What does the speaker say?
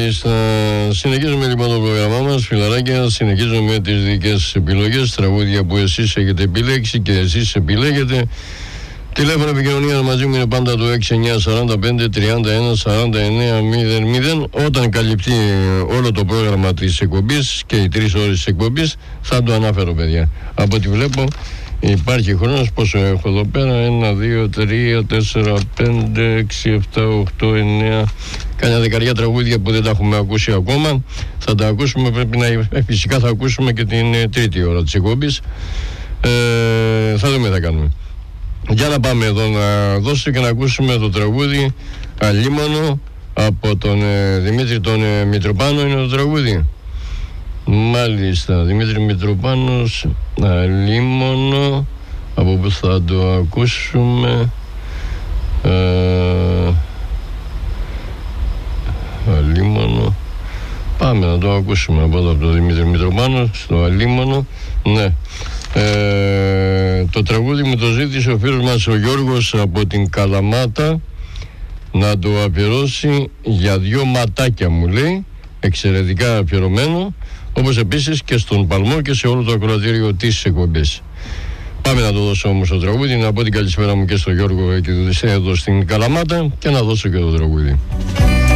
Μάλιστα. Συνεχίζουμε λοιπόν το πρόγραμμά μας, φιλαράκια. Συνεχίζουμε τις δικές σας επιλογές, τραγούδια που εσείς έχετε επιλέξει και εσείς επιλέγετε. Τηλέφωνο επικοινωνίας μαζί μου είναι πάντα το 6945-31-49-00. Όταν καλυπτεί όλο το πρόγραμμα της εκπομπής και οι 3 ώρες της εκπομπής, θα το αναφέρω, παιδιά. Από ό,τι βλέπω υπάρχει χρόνος. Πόσο έχω εδώ πέρα? 1, 2, 3, 4, 5, 6, 7, 8, 9. Κάνα δεκαριά τραγούδια που δεν τα έχουμε ακούσει ακόμα. Θα τα ακούσουμε, φυσικά θα ακούσουμε και την τρίτη ώρα της εκπομπής. Θα δούμε τι θα κάνουμε. Για να πάμε εδώ να δώσω και να ακούσουμε το τραγούδι Αλίμονο από τον Δημήτρη τον Μητροπάνο. Είναι το τραγούδι. Μάλιστα, Δημήτρη Μητροπάνος, Αλίμονο. Από που θα το ακούσουμε? Αλίμονο. Πάμε να το ακούσουμε από εδώ, από τον Δημήτρη Μητροπάνο, στο Αλίμονο. Ναι. Το τραγούδι μου το ζήτησε ο φίλος μας ο Γιώργος από την Καλαμάτα να το αφιερώσει για 2 ματάκια, μου λέει. Εξαιρετικά αφιερωμένο, όπως επίσης και στον Παλμό και σε όλο το ακροατήριο της εκπομπής. Πάμε να το δώσω όμως το τραγούδι, να πω την καλησπέρα μου και στον Γιώργο και εδώ στην Καλαμάτα και να δώσω και το τραγούδι.